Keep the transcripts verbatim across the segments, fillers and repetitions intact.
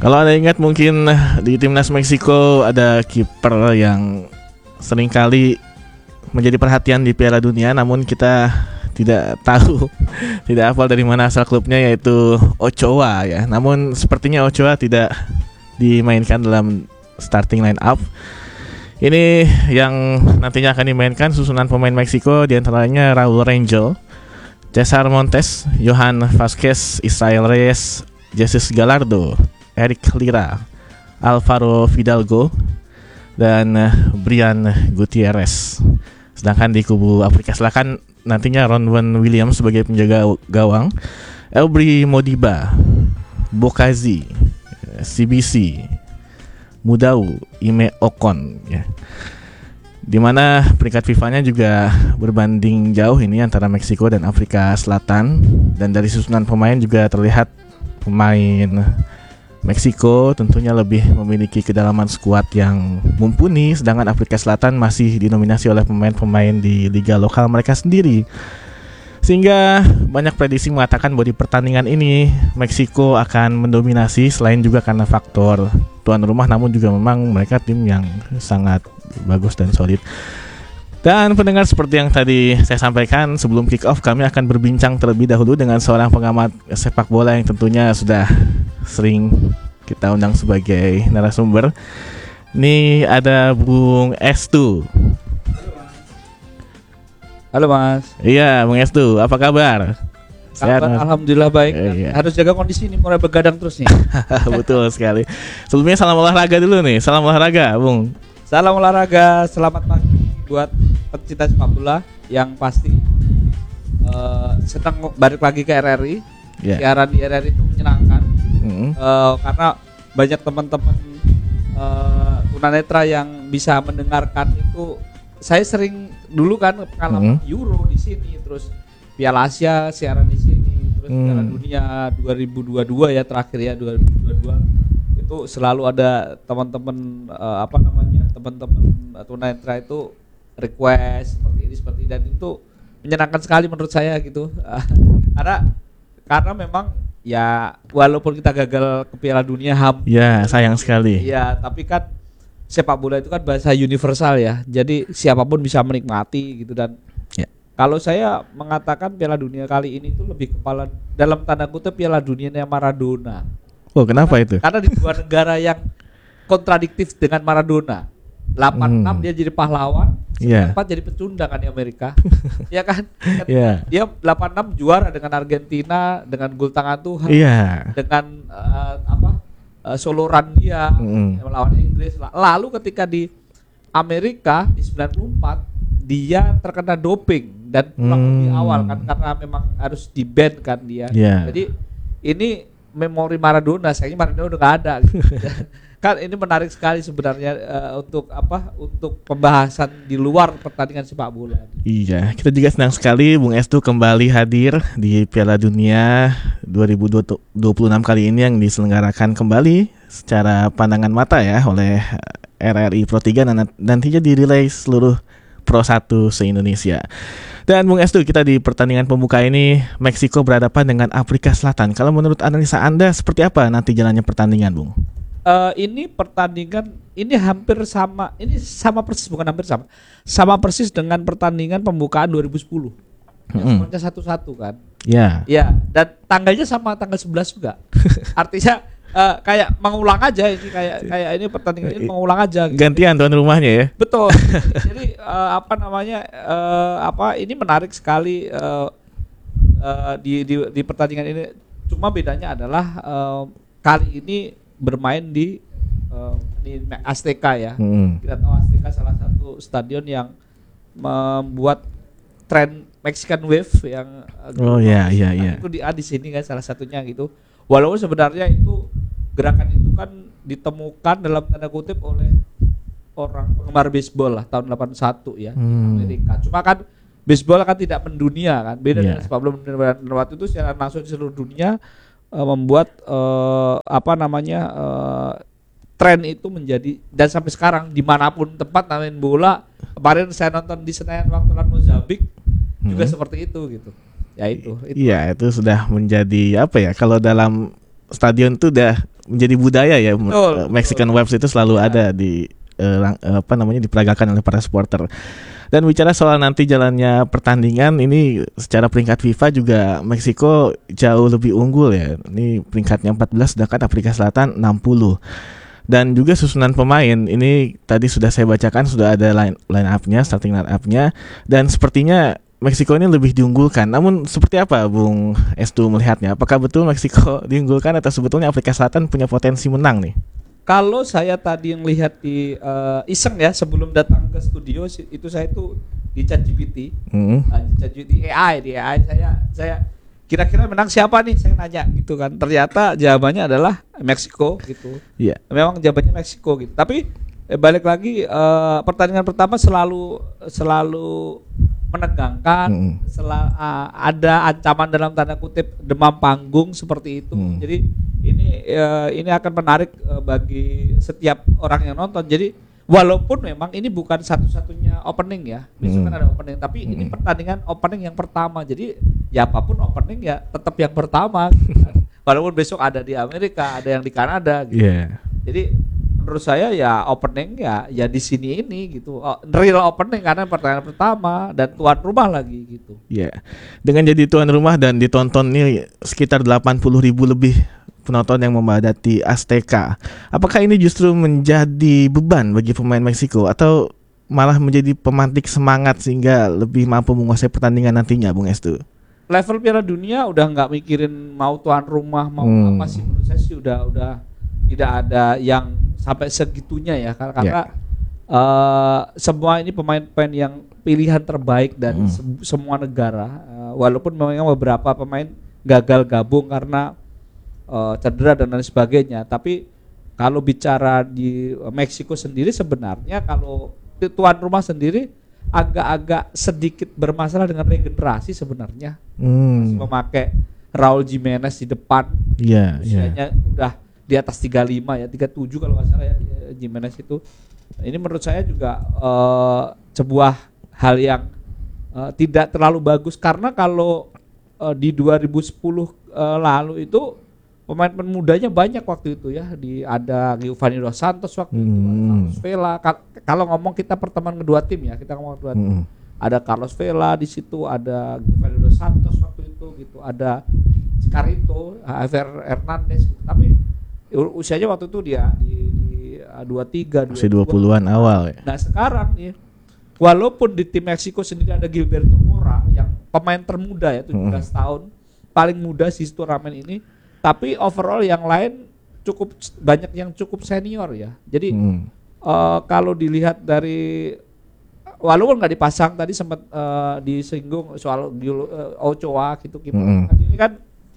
Kalau Anda ingat mungkin di timnas Meksiko ada kiper yang seringkali menjadi perhatian di Piala Dunia, namun kita tidak tahu, tidak hafal dari mana asal klubnya, yaitu Ochoa ya. Namun sepertinya Ochoa tidak dimainkan dalam starting line up. Ini yang nantinya akan dimainkan susunan pemain Meksiko, diantaranya Raul Rangel, Cesar Montes, Johan Vazquez, Israel Reyes, Jesus Gallardo, Eric Lira, Alvaro Fidalgo, dan Brian Gutierrez. Sedangkan di kubu Afrika Selatan nantinya Ronwen Williams sebagai penjaga gawang, Elbry Modiba, Bokazi, C B C, Mudau, Ime Ocon ya. Dimana peringkat FIFA-nya juga berbanding jauh ini antara Meksiko dan Afrika Selatan. Dan dari susunan pemain juga terlihat pemain Meksiko tentunya lebih memiliki kedalaman skuad yang mumpuni, sedangkan Afrika Selatan masih dinominasi oleh pemain-pemain di liga lokal mereka sendiri. Sehingga banyak prediksi mengatakan bahwa di pertandingan ini Meksiko akan mendominasi, selain juga karena faktor tuan rumah, namun juga memang mereka tim yang sangat bagus dan solid. Dan pendengar, seperti yang tadi saya sampaikan sebelum kick off, kami akan berbincang terlebih dahulu dengan seorang pengamat sepak bola yang tentunya sudah sering kita undang sebagai narasumber. Ini ada Bung Estu. Halo Mas. Iya, Bung Estu, apa kabar? Sehat, alhamdulillah baik. Eh, iya. Harus jaga kondisi ini, mulai begadang terus nih. Betul sekali. Sebelumnya salam olahraga dulu nih. Salam olahraga, Bung. Salam olahraga, selamat pagi buat pecinta sepak bola yang pasti uh, senang balik lagi ke R R I. Yeah. Siaran di R R I itu menyenangkan. Mm-hmm. uh, karena banyak teman-teman uh, tunanetra yang bisa mendengarkan itu. Saya sering dulu kan pengalaman mm-hmm. Euro di sini, terus Piala Asia siaran di sini, terus mm. Piala Dunia dua ribu dua puluh dua ya terakhir ya dua ribu dua puluh dua itu selalu ada teman-teman uh, apa namanya teman-teman tunanetra itu request seperti ini seperti ini, dan itu menyenangkan sekali menurut saya gitu. karena karena memang ya walaupun kita gagal ke Piala Dunia ham ya sayang sekali ya, tapi kan sepak bola itu kan bahasa universal ya, jadi siapapun bisa menikmati gitu. Dan ya, kalau saya mengatakan Piala Dunia kali ini itu lebih kepala dalam tanda kutip Piala Dunianya Maradona. Oh, kenapa karena, itu? Karena di dua negara yang kontradiktif dengan Maradona. delapan puluh enam hmm. dia jadi pahlawan, sembilan puluh empat yeah. jadi pecundang kan di Amerika. Ya kan? Yeah. Dia delapan puluh enam juara dengan Argentina dengan gol tangan Tuhan. Yeah. Dengan uh, apa? Uh, soloran dia mm. melawan Inggris. Lalu ketika di Amerika di sembilan puluh empat dia terkena doping dan pulang mm. lebih awal kan, karena memang harus di-ban kan dia. Yeah. Jadi ini memori Maradona, sayangnya Maradona udah gak ada gitu. Kan ini menarik sekali sebenarnya uh, untuk apa? Untuk pembahasan di luar pertandingan sepak bola. Iya, kita juga senang sekali Bung Estu kembali hadir di Piala Dunia dua ribu dua puluh enam kali ini yang diselenggarakan kembali secara pandangan mata ya oleh R R I Pro tiga dan nantinya dirilai seluruh Pro satu se-Indonesia. Dan Bung Estu, kita di pertandingan pembuka ini Meksiko berhadapan dengan Afrika Selatan. Kalau menurut analisa Anda seperti apa nanti jalannya pertandingan, Bung? Uh, ini pertandingan ini hampir sama, ini sama persis, bukan hampir sama, sama persis dengan pertandingan pembukaan dua ribu sepuluh. Mm-hmm. Yang satu-satu kan. Iya. Yeah. Ya, dan tanggalnya sama tanggal sebelas juga. Artinya uh, kayak mengulang aja ini, kayak kayak ini pertandingan ini mengulang aja. Gitu. Gantian tuan rumahnya ya. Betul. Jadi uh, apa namanya uh, apa ini menarik sekali uh, uh, di, di di pertandingan ini. Cuma bedanya adalah uh, kali ini bermain di uh, di Azteca ya. Hmm. Kita tahu Azteca salah satu stadion yang membuat tren Mexican Wave yang oh iya iya iya. Itu di di sini kan salah satunya gitu. Walaupun sebenarnya itu gerakan itu kan ditemukan dalam tanda kutip oleh orang penggemar baseball lah tahun delapan puluh satu ya hmm. di Amerika. Cuma kan baseball kan tidak mendunia kan. Beda yeah. dengan sepak bola mendunia. Waktu itu secara langsung di seluruh dunia Uh, membuat uh, apa namanya uh, tren itu menjadi, dan sampai sekarang dimanapun tempat main bola. Kemarin saya nonton di Senayan waktu lawan Mozambik hmm. juga seperti itu gitu. Ya itu. Iya itu. itu sudah menjadi apa ya? Kalau dalam stadion itu udah menjadi budaya ya. Betul, Mexican betul. Webs itu selalu ya. ada di uh, apa namanya diperagakan oleh para supporter. Dan bicara soal nanti jalannya pertandingan ini secara peringkat FIFA juga Meksiko jauh lebih unggul ya. Ini peringkatnya empat belas sedangkan Afrika Selatan enam puluh. Dan juga susunan pemain ini tadi sudah saya bacakan sudah ada line line up-nya, starting line up-nya dan sepertinya Meksiko ini lebih diunggulkan. Namun seperti apa Bung Estu melihatnya? Apakah betul Meksiko diunggulkan atau sebetulnya Afrika Selatan punya potensi menang nih? Kalau saya tadi yang lihat di uh, iseng ya sebelum datang ke studio itu saya itu di ChatGPT, mm-hmm. uh, di ChatGPT A I di A I saya saya kira-kira menang siapa nih saya nanya gitu kan. Ternyata jawabannya adalah Meksiko gitu. Iya. Yeah. Memang jawabannya Meksiko gitu. Tapi eh, balik lagi uh, pertandingan pertama selalu selalu menegangkan, mm. selalu uh, ada ancaman dalam tanda kutip demam panggung seperti itu. Mm. Jadi ini uh, ini akan menarik uh, bagi setiap orang yang nonton. Jadi walaupun memang ini bukan satu-satunya opening ya, besok mm. kan ada opening, tapi mm. ini pertandingan opening yang pertama. Jadi ya apapun opening ya tetap yang pertama. Gitu kan. Walaupun besok ada di Amerika, ada yang di Kanada. Gitu. Yeah. Jadi menurut saya ya opening ya ya di sini ini gitu. Oh, real opening karena pertandingan pertama dan tuan rumah lagi gitu. Ya. Yeah. Dengan jadi tuan rumah dan ditonton nih sekitar delapan puluh ribu lebih penonton yang memadati Azteca. Apakah ini justru menjadi beban bagi pemain Meksiko atau malah menjadi pemantik semangat sehingga lebih mampu menguasai pertandingan nantinya, Bung Estu? Level Piala Dunia udah nggak mikirin mau tuan rumah mau hmm. apa sih, menurut saya sih udah udah tidak ada yang sampai segitunya ya karena yeah. uh, semua ini pemain-pemain yang pilihan terbaik dari mm. se- semua negara uh, walaupun memang beberapa pemain gagal gabung karena uh, cedera dan lain sebagainya, tapi kalau bicara di Meksiko sendiri sebenarnya kalau tuan rumah sendiri agak-agak sedikit bermasalah dengan regenerasi sebenarnya. mm. Masih memakai Raul Jimenez di depan, yeah, usianya yeah. udah di atas tiga puluh lima ya, tiga puluh tujuh kalau nggak salah ya Jimenez itu. Ini menurut saya juga uh, sebuah hal yang uh, tidak terlalu bagus karena kalau uh, di dua ribu sepuluh uh, lalu itu pemain-pemain mudanya banyak waktu itu ya, di ada Giovanni Dos Santos waktu hmm. itu, Carlos Vela. Ka- kalau ngomong kita pertemuan kedua tim ya, kita ngomong kedua tim. Hmm. Ada Carlos Vela di situ, ada Giovanni Dos Santos waktu itu gitu, ada Carito, Javier Hernandez gitu. Tapi usianya waktu itu dia di, di dua puluh tiga, masih dua puluhan awal ya. Nah sekarang nih walaupun di tim Meksiko sendiri ada Gilberto Mora yang pemain termuda ya, tujuh belas mm. tahun, paling muda di turnamen ini, tapi overall yang lain cukup banyak yang cukup senior ya. Jadi mm. uh, kalau dilihat dari walaupun nggak dipasang tadi sempat uh, disinggung soal uh, Ochoa gitu kiper. Mm. Ini kan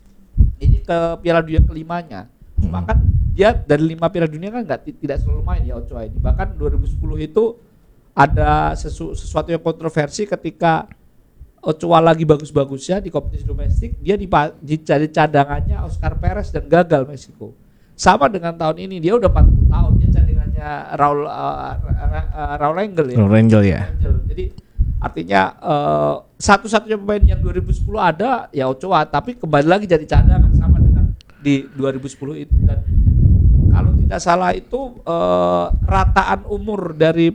ini ke Piala Dunia kelimanya. Cuma kan dia dari lima Piala Dunia kan nggak tidak selalu main ya Ochoa ini. Bahkan dua ribu sepuluh itu ada sesu, sesuatu yang kontroversi ketika Ochoa lagi bagus-bagusnya di kompetisi domestik, dia dicari cadangannya Oscar Perez dan gagal Meksiko. Sama dengan tahun ini dia udah empat puluh tahun, dia cadangannya Raul uh, uh, Raul Rangel ya. Raul Rangel ya. Jadi artinya uh, satu-satunya pemain yang dua ribu sepuluh ada ya Ochoa, tapi kembali lagi jadi cadangan sama dengan di dua ribu sepuluh itu. Dan kalau tidak salah itu uh, rataan umur dari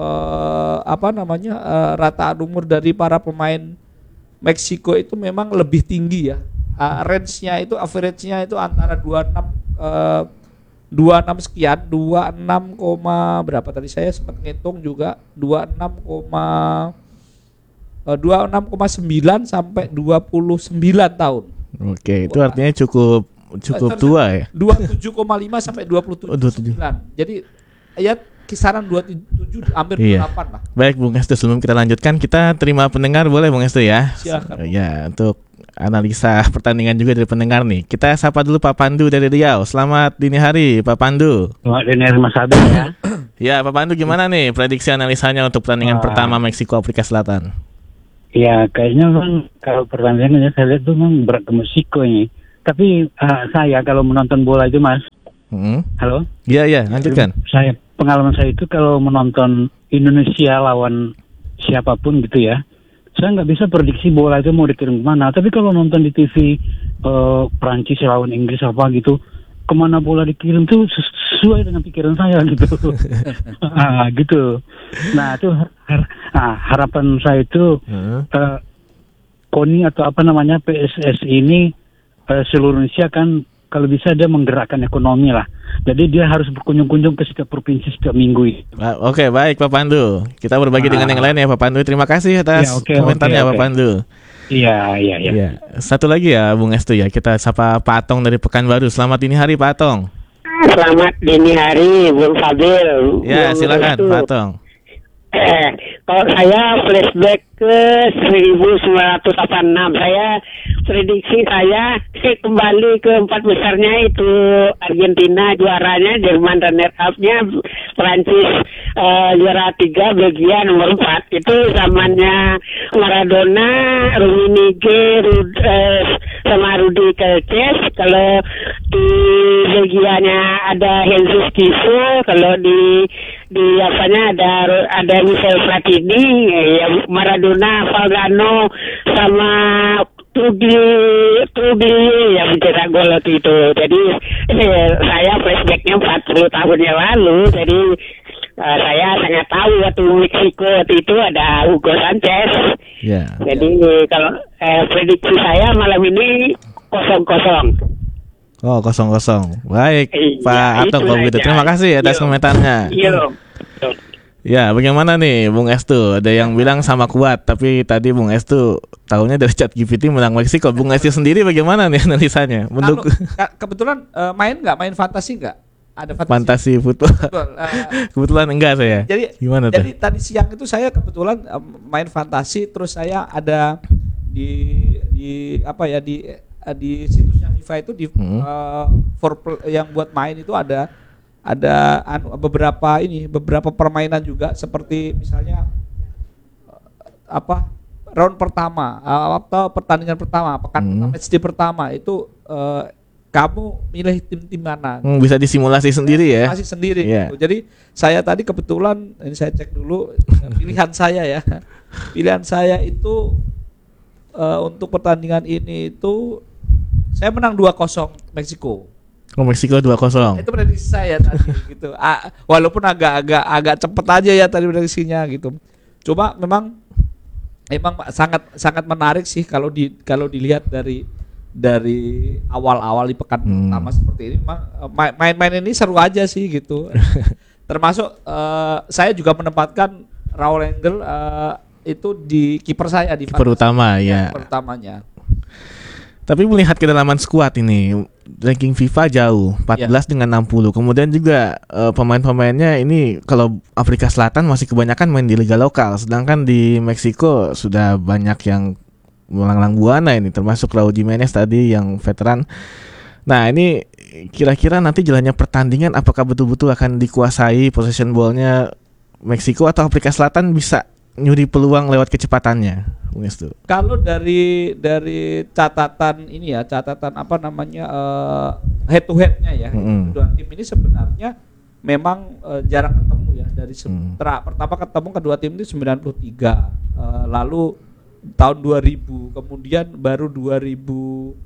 uh, apa namanya uh, rataan umur dari para pemain Meksiko itu memang lebih tinggi ya. Uh, range-nya itu average-nya itu antara dua puluh enam uh, dua puluh enam sekian, dua puluh enam, berapa tadi saya sempat ngitung juga dua puluh enam, dua puluh enam koma sembilan sampai dua puluh sembilan tahun. Oke, itu artinya cukup cukup tua ya. dua puluh tujuh koma lima sampai dua puluh tujuh koma sembilan. Jadi ya kisaran dua puluh tujuh hampir dua puluh delapan lah. Baik Bung Estu, sebelum kita lanjutkan kita terima pendengar boleh Bung Estu ya? Silakan. Ya, untuk analisa pertandingan juga dari pendengar nih. Kita sapa dulu Pak Pandu dari Riau. Selamat dini hari Pak Pandu. Selamat dini hari Mas Adam ya. Ya Pak Pandu, gimana nih prediksi analisanya untuk pertandingan uh, pertama Meksiko Afrika Selatan? Ya kayaknya bang kalau pertandingannya saya lihat tuh bang berat ke Meksiko ini. Tapi uh, saya kalau menonton bola itu Mas, hmm. halo? Iya iya, lanjutkan. Saya pengalaman saya itu kalau menonton Indonesia lawan siapapun gitu ya, saya nggak bisa prediksi bola itu mau dikirim kemana. Tapi kalau nonton di T V uh, Perancis lawan Inggris apa gitu, kemana bola dikirim tuh sesuai dengan pikiran saya gitu. ah, gitu. Nah itu har- ah, harapan saya itu hmm. uh, KONI atau apa namanya P S S I ini uh, seluruh Indonesia kan kalau bisa dia menggerakkan ekonomi lah. Jadi dia harus berkunjung-kunjung ke setiap provinsi setiap minggu. Ah, Oke okay, baik Pak Pandu. Kita berbagi ah. dengan yang lain ya Pak Pandu. Terima kasih atas ya, okay, komentarnya okay, Pak okay. Pandu. Iya, iya, iya. Ya. Satu lagi ya, Bung Estu ya. Kita sapa Pak Atong dari Pekanbaru. Selamat dini hari, Pak Atong. Selamat dini hari, Bung Fadil. Ya, silakan, Pak Atong. Eh, kalau saya flashback ke seribu sembilan ratus delapan puluh enam, saya prediksi saya kembali ke empat besarnya itu Argentina juaranya, Jerman runner-up-nya, Prancis uh, juara tiga, Belgia nomor empat. Itu zamannya Maradona, Rummenigge, Rud, uh, sama Rudi Kelces. Kalau di Belgianya ada Jesus Kiso, kalau di di apanya ada ada Michel Platini, ya Maradona, Valgano sama Trubi Trubi yang mencetak gol waktu itu. Jadi eh, saya flashbacknya empat puluh tahun yang lalu. Jadi uh, saya sangat tahu waktu Meksiko waktu itu ada Hugo Sanchez. Yeah. Jadi kalau eh, prediksi saya malam ini kosong kosong. Oh kosong kosong. Baik iya, Pak Atong kalau begitu. Terima kasih atas komentarnya. Iya. Ya, bagaimana nih Bung Estu? Ada yang bilang sama kuat, tapi tadi Bung Estu tahunya dari ChatGPT menang Meksiko. Bung Estu sendiri bagaimana nih analisanya? Menduk- Kalau, kebetulan uh, main nggak? Main fantasi nggak? Ada fantasi, fantasi football. Betul, uh, kebetulan enggak saya. Jadi gimana Jadi tuh? Tadi siang itu saya kebetulan uh, main fantasi, terus saya ada di di apa ya di uh, di situsnya FIFA itu di hmm. uh, for yang buat main itu ada ada anu, beberapa ini beberapa permainan juga seperti misalnya uh, apa round pertama uh, atau pertandingan pertama pekan hmm. match day pertama itu uh, kamu milih tim-tim mana? Hmm, bisa disimulasi sendiri ya? Simulasi sendiri. Yeah. Gitu. Jadi saya tadi kebetulan ini saya cek dulu pilihan saya ya. Pilihan saya itu uh, untuk pertandingan ini itu saya menang dua kosong Meksiko. Oh, Meksiko dua kosong. Itu prediksi saya tadi gitu. Ah, walaupun agak-agak agak cepet aja ya tadi prediksinya gitu. Coba memang memang sangat sangat menarik sih kalau di kalau dilihat dari dari awal-awal di pekan hmm. pertama seperti ini memang main-main ini seru aja sih gitu. Termasuk uh, saya juga menempatkan Raul Engel uh, itu di kiper saya di kiper utama ya. Kiper utamanya. Tapi melihat kedalaman skuad ini, ranking FIFA jauh, empat belas yeah. dengan enam puluh. Kemudian juga uh, pemain-pemainnya ini kalau Afrika Selatan masih kebanyakan main di liga lokal, sedangkan di Meksiko sudah banyak yang melanglang buana ini, termasuk Raul Jimenez tadi yang veteran. Nah ini kira-kira nanti jalannya pertandingan apakah betul-betul akan dikuasai possession ball-nya Meksiko atau Afrika Selatan bisa nyuri peluang lewat kecepatannya? Kalau dari dari catatan ini ya, catatan apa namanya uh, head to head-nya ya, mm-hmm. kedua tim ini sebenarnya memang uh, jarang ketemu ya dari mm. tra, pertama ketemu kedua tim itu sembilan puluh tiga, uh, lalu tahun dua ribu, kemudian baru dua ribu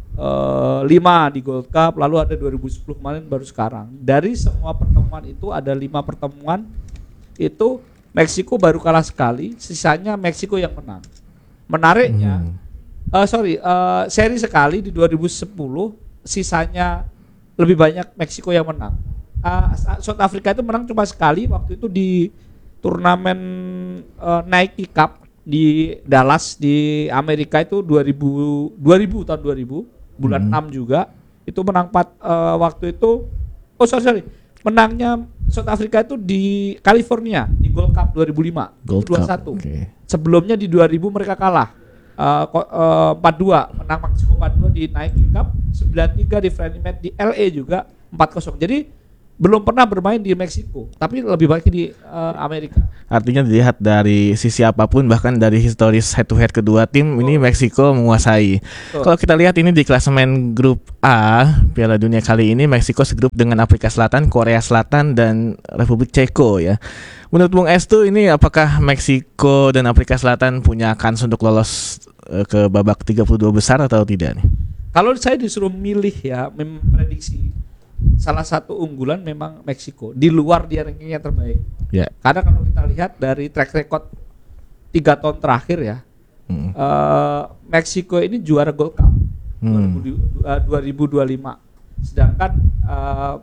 lima di Gold Cup, lalu ada dua ribu sepuluh kemarin baru sekarang. Dari semua pertemuan itu ada lima pertemuan itu Meksiko baru kalah sekali, sisanya Meksiko yang menang. Menariknya, hmm. uh, sorry, uh, seri sekali di dua ribu sepuluh, sisanya lebih banyak Meksiko yang menang. Uh, South Africa itu menang cuma sekali, waktu itu di turnamen uh, Nike Cup di Dallas di Amerika itu dua ribu, dua ribu tahun dua ribu, bulan hmm. enam juga, itu menang empat uh, waktu itu, oh sorry sorry, menangnya South Africa itu di California di Gold Cup dua ribu lima, Gold dua puluh satu. Cup, okay. Sebelumnya di dua ribu mereka kalah uh, uh, empat dua, menang Meksiko empat dua di Nike Cup, sembilan tiga di friendly match di L A juga empat kosong. Jadi belum pernah bermain di Meksiko, tapi lebih baik di uh, Amerika. Artinya dilihat dari sisi apapun, bahkan dari historis head to head kedua tim, oh. ini Meksiko menguasai. Oh. Kalau kita lihat ini di klasemen grup A Piala Dunia kali ini, Meksiko segrup dengan Afrika Selatan, Korea Selatan, dan Republik Ceko ya. Menurut Bung Estu ini apakah Meksiko dan Afrika Selatan punya kans untuk lolos uh, ke babak tiga puluh dua besar atau tidak nih? Kalau saya disuruh milih ya, memprediksi salah satu unggulan memang Meksiko di luar dia rankingnya terbaik. Yeah. Karena kalau kita lihat dari track record tiga tahun terakhir ya, mm. uh, Meksiko ini juara Gold Cup mm. dua ribu dua puluh lima, sedangkan uh,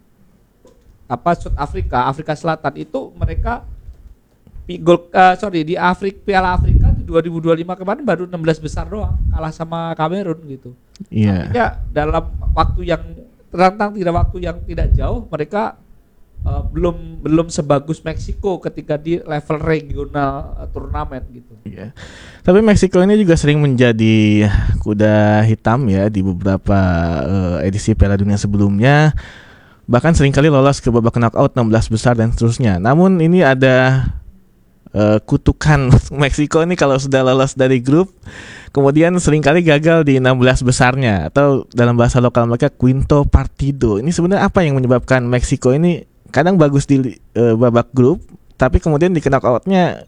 apa South Afrika, Afrika Selatan itu mereka Gold, uh, sorry di Afrika Piala Afrika di dua ribu dua puluh lima kemarin baru enam belas besar doang, kalah sama Kamerun gitu. Iya. Artinya dalam waktu yang rentang tidak waktu yang tidak jauh mereka uh, belum belum sebagus Meksiko ketika di level regional uh, turnamen gitu. Iya. Tapi Meksiko ini juga sering menjadi kuda hitam ya di beberapa uh, edisi Piala Dunia sebelumnya. Bahkan seringkali lolos ke babak knockout enam belas besar dan seterusnya. Namun ini ada uh, kutukan Meksiko ini kalau sudah lolos dari grup kemudian seringkali gagal di enam belas besarnya, atau dalam bahasa lokal mereka quinto partido. Ini sebenarnya apa yang menyebabkan Meksiko ini kadang bagus di uh, babak grup, tapi kemudian di knockout-nya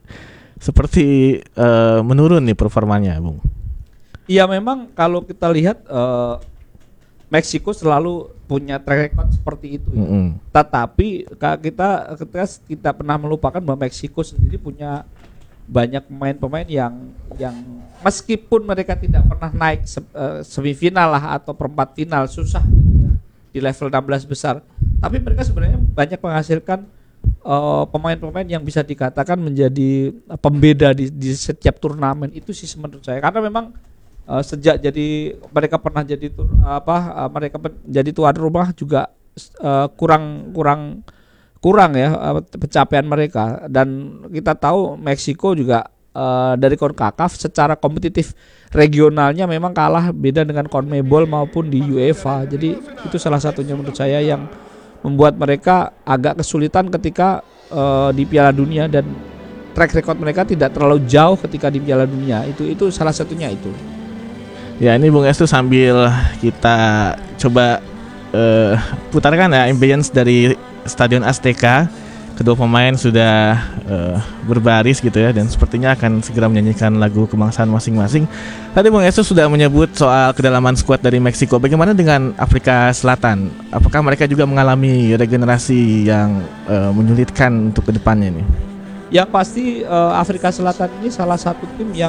seperti uh, menurun nih performanya, Bung? Iya, memang kalau kita lihat uh, Meksiko selalu punya track record seperti itu. Ya. Mm-hmm. Tetapi kita kita kita pernah melupakan bahwa Meksiko sendiri punya banyak pemain-pemain yang yang meskipun mereka tidak pernah naik se, uh, semifinal lah atau perempat final, susah gitu ya, di level enam belas besar, tapi mereka sebenarnya banyak menghasilkan uh, pemain-pemain yang bisa dikatakan menjadi uh, pembeda di, di setiap turnamen itu sih menurut saya, karena memang uh, sejak jadi mereka pernah jadi tur, apa uh, mereka pen, jadi tuan rumah juga uh, kurang kurang kurang ya pencapaian mereka, dan kita tahu Meksiko juga uh, dari CONCACAF secara kompetitif regionalnya memang kalah beda dengan CONMEBOL maupun di UEFA. Jadi itu salah satunya menurut saya yang membuat mereka agak kesulitan ketika uh, di Piala Dunia, dan track record mereka tidak terlalu jauh ketika di Piala Dunia. Itu itu salah satunya itu. Ya, ini Bung Estu sambil kita coba uh, putarkan ya ambience dari Stadion Azteca. Kedua pemain sudah uh, berbaris gitu ya, dan sepertinya akan segera menyanyikan lagu kebangsaan masing-masing. Tadi Bung Estu sudah menyebut soal kedalaman skuad dari Meksiko. Bagaimana dengan Afrika Selatan? Apakah mereka juga mengalami regenerasi yang uh, menyulitkan untuk kedepannya nih? Yang pasti uh, Afrika Selatan ini salah satu tim yang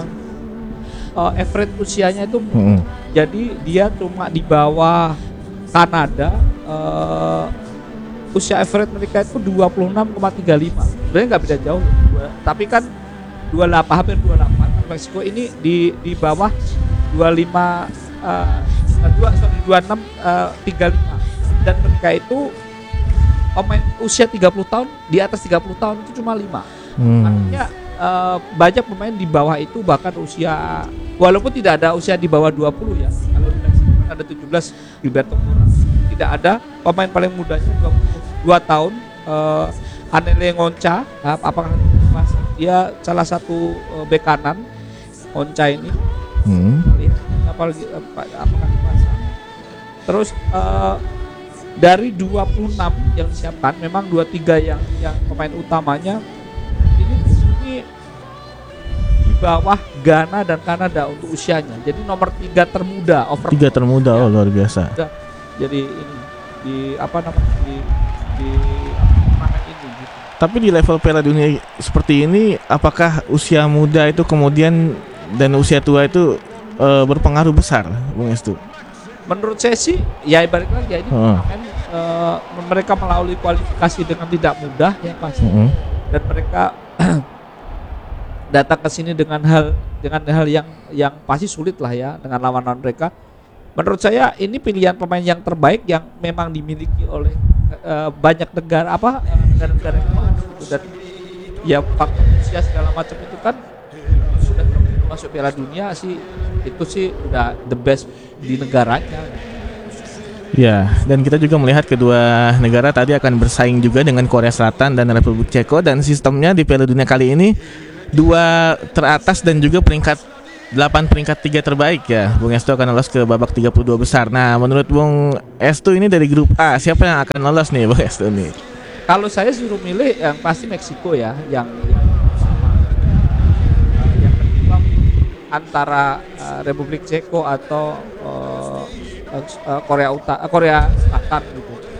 uh, average usianya itu hmm. jadi dia cuma di bawah Kanada. Uh, Usia average mereka itu dua puluh enam koma tiga lima. Sebenarnya nggak beda jauh, tapi kan dua puluh delapan, hampir dua puluh delapan. Meksiko ini di di bawah dua puluh lima, uh, dua, sorry, dua puluh enam tiga lima. Dan mereka itu pemain usia tiga puluh tahun, di atas tiga puluh tahun itu cuma lima. Hmm. Artinya uh, banyak pemain di bawah itu bahkan usia, walaupun tidak ada usia di bawah dua puluh ya. Kalau di Meksiko ada tujuh belas Gilberto Mora. Tidak ada pemain paling mudanya dua puluh dua tahun, uh, Anele Ngonca, apakah dia salah satu uh, bek kanan Ngonca ini, hmm. lihat apalagi apakah dipasang. Terus uh, dari dua puluh enam yang disiapkan, memang dua puluh tiga yang yang pemain utamanya ini di sini di bawah Ghana dan Kanada untuk usianya. Jadi nomor tiga termuda, over tiga termuda, ya. Oh luar biasa. Jadi ini di apa namanya di di turnamen ini gitu. Tapi di level Piala Dunia seperti ini, apakah usia muda itu kemudian dan usia tua itu e, berpengaruh besar, Bung Estu? Menurut saya sih, ya ibarat lagi ya ini uh. turnamen e, mereka melalui kualifikasi dengan tidak mudah ya pasti, uh-huh. dan mereka datang ke sini dengan hal dengan hal yang yang pasti sulit lah ya dengan lawan-lawan mereka. Menurut saya ini pilihan pemain yang terbaik yang memang dimiliki oleh uh, banyak negara apa negara-negara yang gitu. Dan ya faktor usia segala macam itu kan sudah masuk Piala Dunia sih, itu sih udah the best di negaranya. Ya, dan kita juga melihat kedua negara tadi akan bersaing juga dengan Korea Selatan dan Republik Ceko, dan sistemnya di Piala Dunia kali ini dua teratas dan juga peringkat delapan peringkat tiga terbaik ya. Bung Estu akan lolos ke babak tiga puluh dua besar. Nah, menurut Bung Estu ini dari grup A, siapa yang akan lolos nih Bung Estu nih? Kalau saya suruh milih yang pasti Meksiko ya, yang yang sama. Uh, yang kedua antara uh, Republik Ceko atau uh, uh, Korea Utara, uh, Korea Selatan gitu.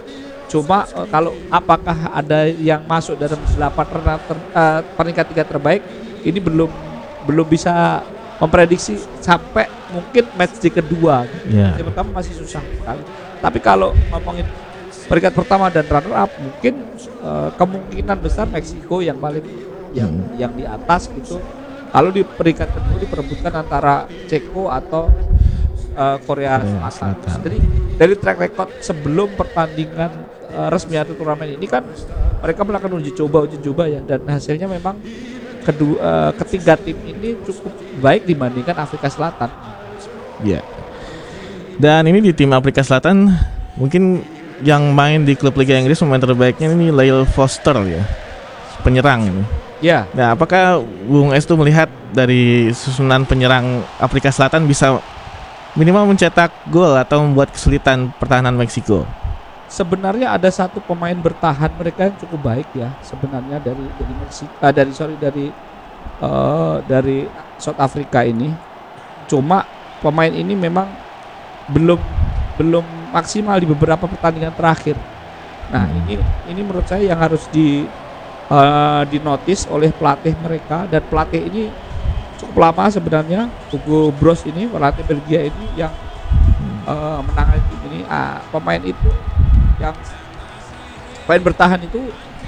Cuma uh, kalau apakah ada yang masuk dalam delapan ter, uh, peringkat tiga terbaik, ini belum belum bisa memprediksi sampai mungkin match di kedua. Yeah. Yang pertama masih susah sekali. Tapi kalau ngomongin peringkat pertama dan runner up, mungkin uh, kemungkinan besar Meksiko yang paling yang hmm. yang di atas gitu. Lalu di peringkat kedua diperebutkan antara Ceko atau uh, Korea Korea Selatan. Selatan. Jadi dari track record sebelum pertandingan uh, resmi atau turnamen ini kan mereka melakukan uji coba uji coba ya, dan hasilnya memang kedua uh, ketiga tim ini cukup baik dibandingkan Afrika Selatan. Ya. Yeah. Dan ini di tim Afrika Selatan mungkin yang main di klub Liga Inggris pemain terbaiknya ini Lyle Foster ya, penyerang ini. Ya. Nah, apakah Bung Estu melihat dari susunan penyerang Afrika Selatan bisa minimal mencetak gol atau membuat kesulitan pertahanan Meksiko? Sebenarnya ada satu pemain bertahan mereka yang cukup baik ya sebenarnya dari dari Meksiko, uh, dari sorry dari uh, dari South Africa ini. Cuma pemain ini memang belum belum maksimal di beberapa pertandingan terakhir. Nah, hmm. ini ini menurut saya yang harus di uh, dinotis oleh pelatih mereka, dan pelatih ini cukup lama sebenarnya. Hugo Broos ini pelatih Belgia ini yang uh, menangani tim ini. Ah, pemain itu yang pemain bertahan itu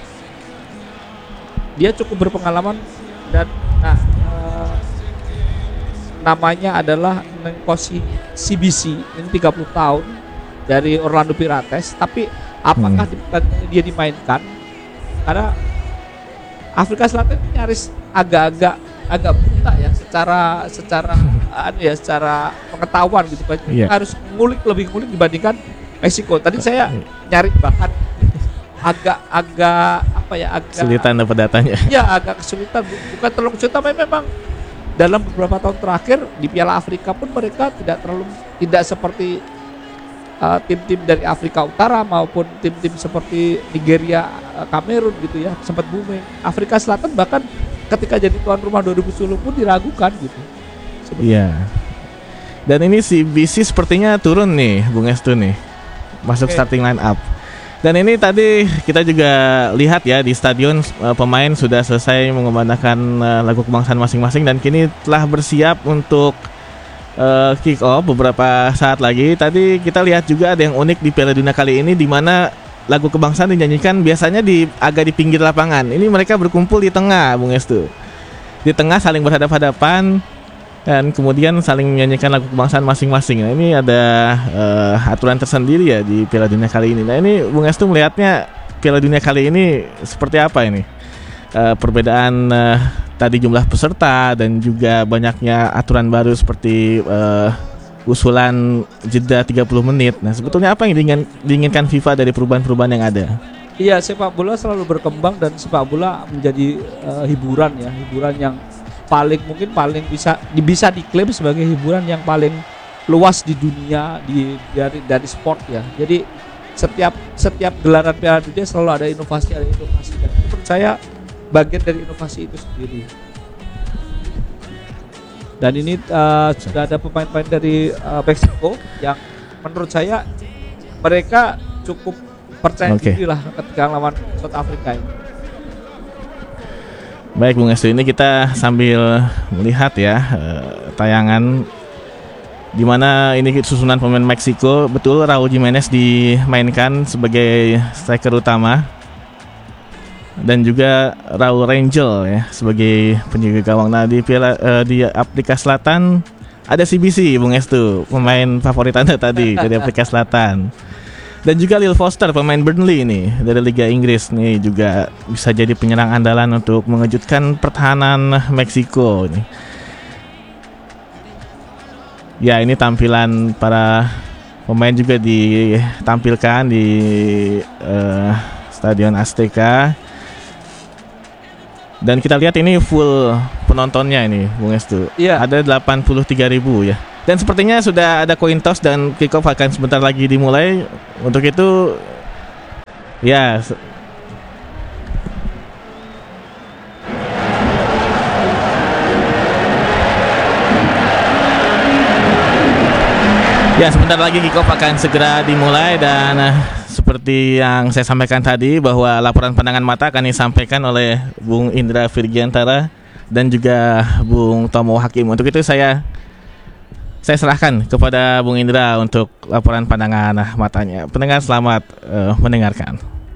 dia cukup berpengalaman, dan nah uh, namanya adalah Nkosi C B C, ini tiga puluh tahun dari Orlando Pirates. Tapi apakah hmm. dia dimainkan? Karena Afrika Selatan nyaris agak-agak agak buta ya secara secara anu ya secara pengetahuan gitu. Yeah. Harus ngulik lebih ngulik dibandingkan Meksiko. Tadi saya nyari bahkan agak-agak apa ya agak kesulitan dapat datanya. Ya agak kesulitan, bukan terlalu kesulitan, tapi memang dalam beberapa tahun terakhir di Piala Afrika pun mereka tidak terlalu tidak seperti uh, tim-tim dari Afrika Utara maupun tim-tim seperti Nigeria, uh, Kamerun gitu ya sempat booming. Afrika Selatan bahkan ketika jadi tuan rumah dua ribu sepuluh pun diragukan gitu. Iya. Dan ini si B C sepertinya turun nih, Bung Estu nih, masuk okay. starting line up. Dan ini tadi kita juga lihat ya di stadion uh, pemain sudah selesai mengumandangkan uh, lagu kebangsaan masing-masing dan kini telah bersiap untuk uh, kick off beberapa saat lagi. Tadi kita lihat juga ada yang unik di Piala Dunia kali ini, di mana lagu kebangsaan dinyanyikan biasanya di agak di pinggir lapangan. Ini mereka berkumpul di tengah, Bung Estu. Di tengah saling berhadap-hadapan dan kemudian saling menyanyikan lagu kebangsaan masing-masing. Nah, ini ada uh, aturan tersendiri ya di Piala Dunia kali ini. Nah, ini Bung Estu melihatnya Piala Dunia kali ini seperti apa ini? Uh, perbedaan uh, tadi jumlah peserta dan juga banyaknya aturan baru seperti uh, usulan jeda tiga puluh menit. Nah, sebetulnya apa yang diingin, diinginkan FIFA dari perubahan-perubahan yang ada? Iya, sepak bola selalu berkembang dan sepak bola menjadi uh, hiburan ya, hiburan yang paling mungkin paling bisa bisa diklaim sebagai hiburan yang paling luas di dunia di dari dari sport ya. Jadi setiap setiap gelaran Piala Dunia selalu ada inovasi ada inovasi dan menurut saya bagian dari inovasi itu sendiri. Dan ini uh, sudah ada pemain-pemain dari uh, Meksiko yang menurut saya mereka cukup percaya okay. diri lah ketika lawan South Africa ini. Baik Bung Estu, ini kita sambil melihat ya uh, tayangan di mana ini susunan pemain Meksiko. Betul, Raul Jimenez dimainkan sebagai striker utama dan juga Raul Rangel ya sebagai penjaga gawang. Nah, di Piala uh, di Afrika Selatan ada C B C, Bung Estu, pemain favorit Anda tadi dari Afrika Selatan. Dan juga Lyle Foster, pemain Burnley ini dari Liga Inggris nih, juga bisa jadi penyerang andalan untuk mengejutkan pertahanan Meksiko nih. Ya, ini tampilan para pemain juga ditampilkan di uh, Stadion Azteca. Dan kita lihat ini full penontonnya ini, Bung Estu. Iya. Ada delapan puluh tiga ribu ya. Dan sepertinya sudah ada coin toss dan kick off akan sebentar lagi dimulai. Untuk itu ya Ya, sebentar lagi kick off akan segera dimulai dan uh, seperti yang saya sampaikan tadi bahwa laporan pandangan mata akan disampaikan oleh Bung Indra Virgiantara dan juga Bung Tomo Hakim. Untuk itu saya saya serahkan kepada Bung Indra untuk laporan pandangan matanya. Pendengar selamat uh, mendengarkan.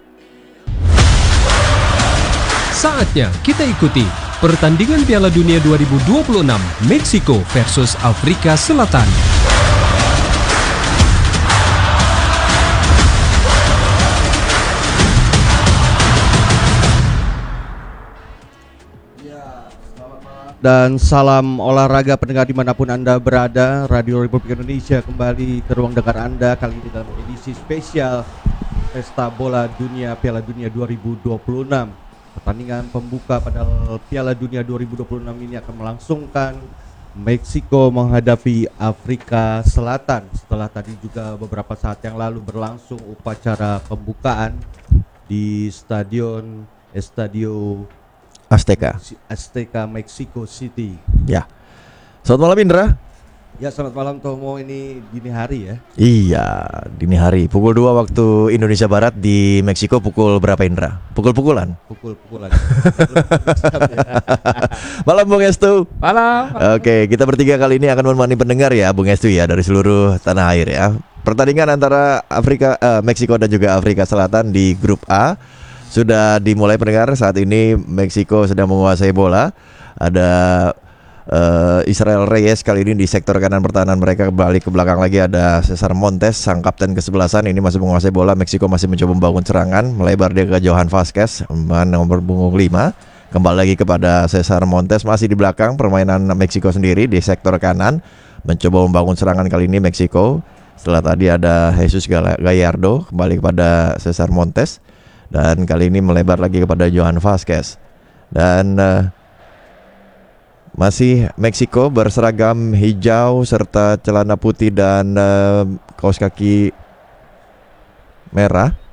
Saatnya kita ikuti pertandingan Piala Dunia dua ribu dua puluh enam Meksiko versus Afrika Selatan. Dan salam olahraga pendengar dimanapun Anda berada. Radio Republik Indonesia kembali ke ruang dengar Anda kali ini dalam edisi spesial Pesta Bola Dunia Piala Dunia dua ribu dua puluh enam. Pertandingan pembuka pada Piala Dunia dua ribu dua puluh enam ini akan melangsungkan Meksiko menghadapi Afrika Selatan. Setelah tadi juga beberapa saat yang lalu berlangsung upacara pembukaan di Stadion Estadio Azteca Azteca Mexico City. Ya. Selamat malam Indra. Ya, selamat malam Tomo. Ini dini hari ya. Iya, dini hari. Pukul dua waktu Indonesia Barat. Di Meksiko pukul berapa Indra? Pukul-pukulan. Pukul-pukulan. Malam Bung Estu. Malam. Oke, kita bertiga kali ini akan menemani pendengar ya Bung Estu ya dari seluruh tanah air ya. Pertandingan antara Afrika eh, Meksiko dan juga Afrika Selatan di grup A sudah dimulai pendengar. Saat ini Meksiko sedang menguasai bola. Ada uh, Israel Reyes kali ini di sektor kanan pertahanan mereka. Kembali ke belakang lagi ada Cesar Montes, sang kapten kesebelasan ini masih menguasai bola. Meksiko masih mencoba membangun serangan, melebar dia ke Johan Vazquez, nomor punggung lima. Kembali lagi kepada Cesar Montes, masih di belakang permainan Meksiko sendiri di sektor kanan, mencoba membangun serangan kali ini Meksiko. Setelah tadi ada Jesus Gallardo, kembali kepada Cesar Montes. Dan kali ini melebar lagi kepada Johan Vazquez. Dan uh, masih Meksiko berseragam hijau serta celana putih dan uh, kaos kaki merah.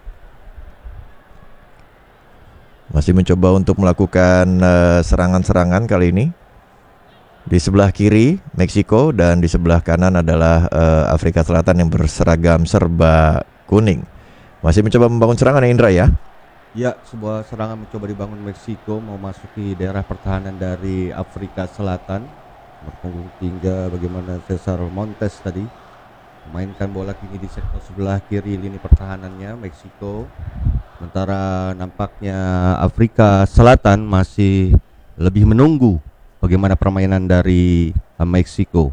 Masih mencoba untuk melakukan uh, serangan-serangan kali ini. Di sebelah kiri Meksiko dan di sebelah kanan adalah uh, Afrika Selatan yang berseragam serba kuning. Masih mencoba membangun serangan ya Indra ya. Ya, sebuah serangan mencoba dibangun Meksiko memasuki daerah pertahanan dari Afrika Selatan. Berpunggung tiga bagaimana Cesar Montes tadi memainkan bola kini di sektor sebelah kiri lini pertahanannya Meksiko. Sementara nampaknya Afrika Selatan masih lebih menunggu bagaimana permainan dari uh, Meksiko.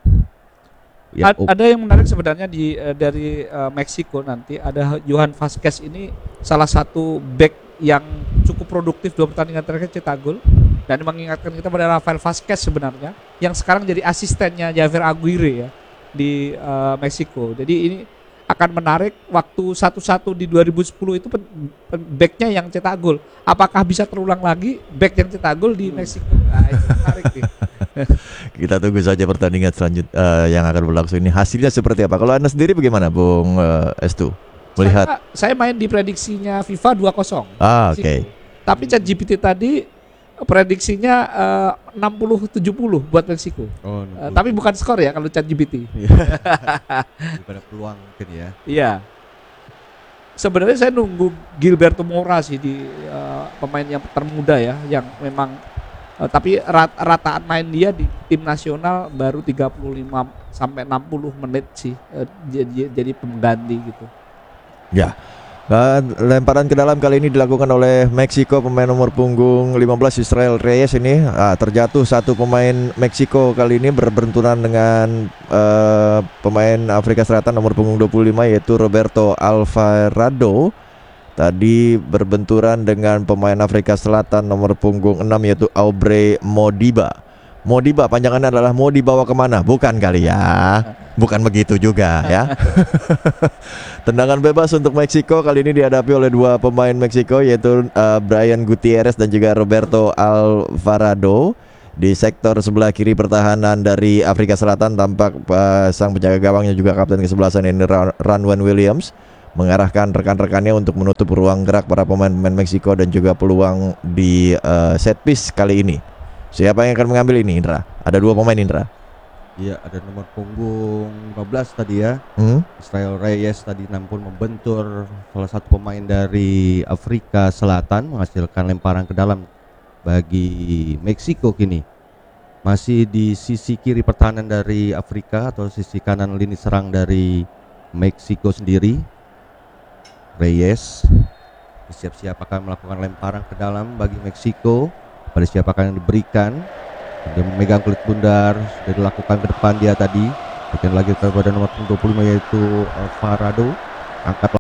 Ya, Ad, ada yang menarik sebenarnya di uh, dari uh, Meksiko nanti ada Johan Vazquez ini salah satu back yang cukup produktif dua pertandingan terakhir cetak gol dan mengingatkan kita pada Rafael Vazquez sebenarnya yang sekarang jadi asistennya Javier Aguirre ya di uh, Meksiko. Jadi ini akan menarik waktu satu-satu di dua ribu sepuluh itu pen, pen, backnya yang cetak gol. Apakah bisa terulang lagi back yang cetak gol di Meksiko? Nah, itu menarik nih. Kita tunggu saja pertandingan selanjutnya uh, yang akan berlangsung ini hasilnya seperti apa. Kalau Anda sendiri bagaimana Bung uh, Estu? Melihat saya, saya main di prediksinya FIFA dua kosong. Ah, oke. Okay. Tapi ChatGPT tadi prediksinya uh, enam puluh tujuh puluh buat Meksiko. Oh, uh, tapi bukan skor ya kalau ChatGPT. Daripada peluang mungkin ya. Iya. Sebenarnya saya nunggu Gilberto Mora sih di uh, pemain yang termuda ya, yang memang uh, tapi rat, rataan main dia di tim nasional baru tiga puluh lima sampai enam puluh menit sih uh, jadi jadi pengganti gitu. Ya. Dan lemparan ke dalam kali ini dilakukan oleh Meksiko, pemain nomor punggung lima belas Israel Reyes ini ah, terjatuh satu pemain Meksiko kali ini berbenturan dengan uh, pemain Afrika Selatan nomor punggung dua puluh lima yaitu Roberto Alvarado. Tadi berbenturan dengan pemain Afrika Selatan nomor punggung enam yaitu Aubrey Modiba. Modiba panjangannya adalah mau dibawa kemana? Bukan kali ya. Bukan begitu juga ya. Tendangan bebas untuk Meksiko kali ini dihadapi oleh dua pemain Meksiko yaitu uh, Brian Gutierrez dan juga Roberto Alvarado. Di sektor sebelah kiri pertahanan dari Afrika Selatan tampak uh, sang penjaga gawangnya juga kapten kesebelasan ini Ranwen Williams mengarahkan rekan-rekannya untuk menutup ruang gerak para pemain-pemain Meksiko dan juga peluang di uh, set piece kali ini. Siapa yang akan mengambil ini Indra? Ada dua pemain Indra. Iya, ada nomor punggung lima belas tadi ya. Hmm? Israel Reyes tadi nampun membentur salah satu pemain dari Afrika Selatan, menghasilkan lemparan ke dalam bagi Meksiko kini. Masih di sisi kiri pertahanan dari Afrika atau sisi kanan lini serang dari Meksiko sendiri. Reyes siap-siap akan melakukan lemparan ke dalam bagi Meksiko. Pada siapa akan yang diberikan. Dia memegang kulit bundar, sudah dilakukan ke depan dia tadi. Bagian lagi kepada nomor dua puluh lima yaitu Alvarado. Angkat